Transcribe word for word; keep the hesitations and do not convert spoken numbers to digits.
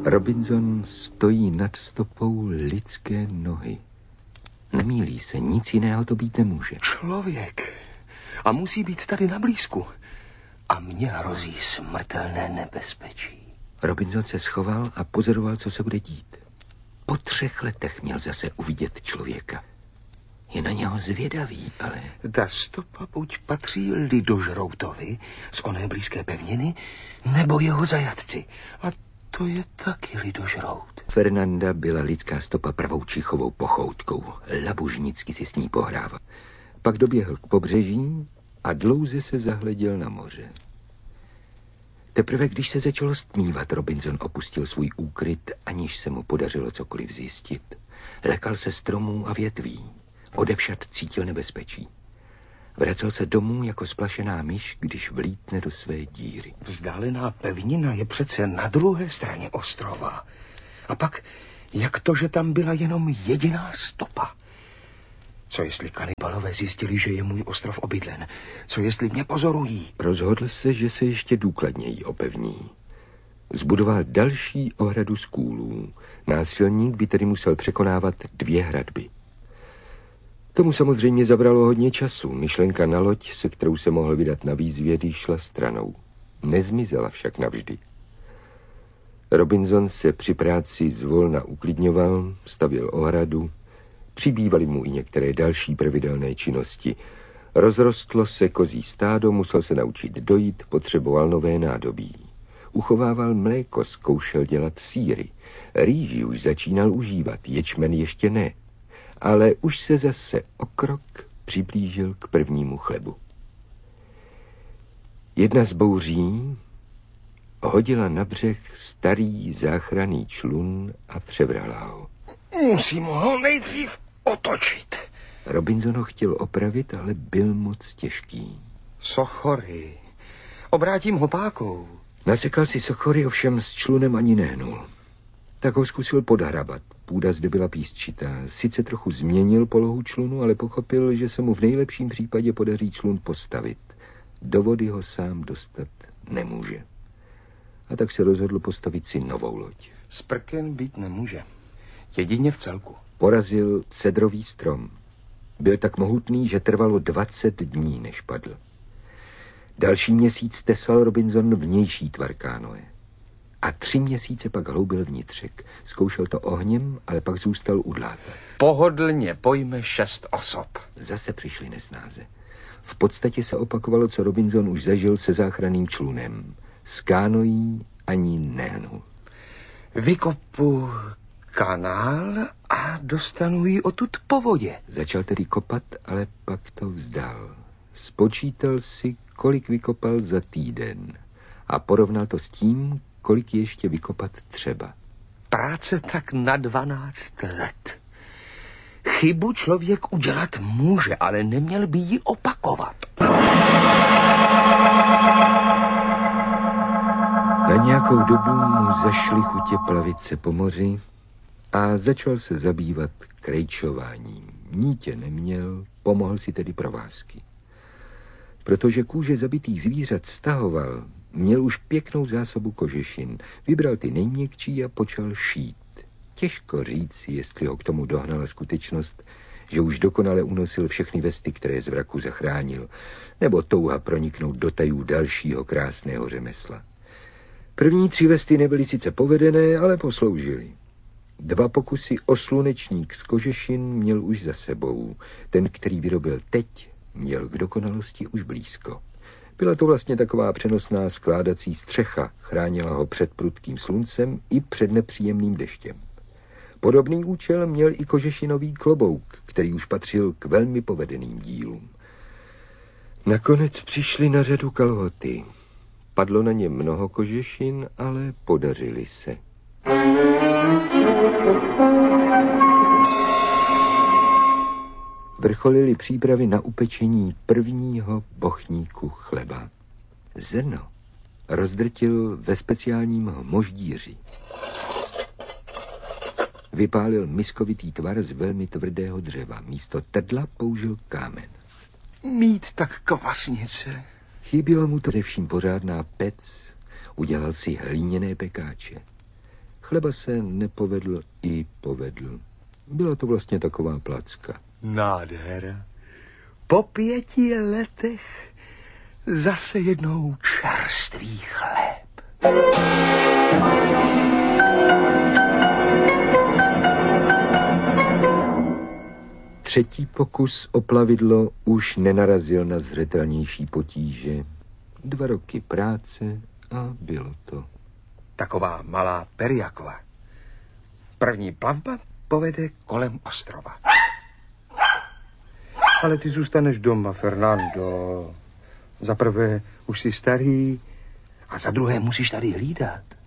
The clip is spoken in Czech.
Robinson stojí nad stopou lidské nohy. Nemýlí se, nic jiného to být nemůže. Člověk. A musí být tady na blízku. A mně hrozí smrtelné nebezpečí. Robinson se schoval a pozoroval, co se bude dít. Po třech letech měl zase uvidět člověka. Je na něho zvědavý, ale... Ta stopa buď patří lidožroutovi z oné blízké pevniny, nebo jeho zajatci. A to je taky lidožrout. Fernanda byla lidská stopa pravoučichovou pochoutkou. Labužnicky si s ní pohrával. Pak doběhl k pobřeží a dlouze se zahleděl na moře. Teprve když se začalo stmívat, Robinson opustil svůj úkryt, aniž se mu podařilo cokoliv zjistit. Lekal se stromů a větví. Odevšad cítil nebezpečí. Vracel se domů jako splašená myš, když vlítne do své díry. Vzdálená pevnina je přece na druhé straně ostrova. A pak, jak to, že tam byla jenom jediná stopa? Co jestli kanibalové zjistili, že je můj ostrov obydlen? Co jestli mě pozorují? Rozhodl se, že se ještě důkladněji opevní. Zbudoval další ohradu z kůlů. Násilník by tedy musel překonávat dvě hradby. Tomu samozřejmě zabralo hodně času. Myšlenka na loď, se kterou se mohl vydat na výzvědy, šla stranou. Nezmizela však navždy. Robinson se při práci zvolna uklidňoval, stavěl ohradu, přibývaly mu i některé další pravidelné činnosti. Rozrostlo se kozí stádo, musel se naučit dojít, potřeboval nové nádobí. Uchovával mléko, zkoušel dělat sýry. Rýži už začínal užívat, ječmen ještě ne. Ale už se zase o krok přiblížil k prvnímu chlebu. Jedna z bouří hodila na břeh starý záchranný člun a převrala ho. Musím ho nejdřív otočit. Robinson ho chtěl opravit, ale byl moc těžký. Sochory. Obrátím ho pákou. Nasekal si sochory, ovšem s člunem ani nehnul. Tak ho zkusil podhrabat. Půda zde byla písčitá. Sice trochu změnil polohu člunu, ale pochopil, že se mu v nejlepším případě podaří člun postavit. Do vody ho sám dostat nemůže. A tak se rozhodl postavit si novou loď. Sprken být nemůže. Jedině v celku. Porazil cedrový strom. Byl tak mohutný, že trvalo dvacet dní, než padl. Další měsíc tesal Robinson vnější tvar kánoe. A tři měsíce pak hloubil vnitřek. Zkoušel to ohněm, ale pak zůstal u dláta. Pohodlně pojme šest osob. Zase přišli nesnáze. V podstatě se opakovalo, co Robinson už zažil se záchranným člunem. S kánoí ani nehnul. Vykopu kanál a dostanu ji odtud po vodě. Začal tedy kopat, ale pak to vzdal. Spočítal si, kolik vykopal za týden a porovnal to s tím, kolik ještě vykopat třeba. Práce tak na dvanáct let. Chybu člověk udělat může, ale neměl by ji opakovat. Na nějakou dobu mu zašly chutě plavit se po moři a začal se zabývat krejčováním. Nítě neměl, pomohl si tedy provázky. Protože kůže zabitých zvířat stahoval, měl už pěknou zásobu kožešin. Vybral ty nejměkčí a počal šít. Těžko říct, jestli ho k tomu dohnala skutečnost, že už dokonale unosil všechny vesty, které z vraku zachránil, nebo touha proniknout do tajů dalšího krásného řemesla. První tři vesty nebyly sice povedené, ale posloužily. Dva pokusy o slunečník z kožešin měl už za sebou. Ten, který vyrobil teď, měl k dokonalosti už blízko. Byla to vlastně taková přenosná skládací střecha, chránila ho před prudkým sluncem i před nepříjemným deštěm. Podobný účel měl i kožešinový klobouk, který už patřil k velmi povedeným dílům. Nakonec přišly na řadu kalhoty. Padlo na ně mnoho kožešin, ale podařily se. Vrcholily přípravy na upečení prvního bochníku chleba. Zrno rozdrtil ve speciálním moždíři. Vypálil miskovitý tvar z velmi tvrdého dřeva. Místo trdla použil kámen. Mít tak kvasnice. Chybělo mu především pořádná pec. Udělal si hlíněné pekáče. Chleba se nepovedl i povedl. Byla to vlastně taková placka. Nádhera. Po pěti letech zase jednou čerstvý chléb. Třetí pokus o plavidlo už nenarazil na zřetelnější potíže. Dva roky práce a bylo to. Taková malá Periakova. První plavba povede kolem ostrova. Ale ty zůstaneš doma, Fernando. Za prvé už jsi starý a za druhé musíš tady hlídat.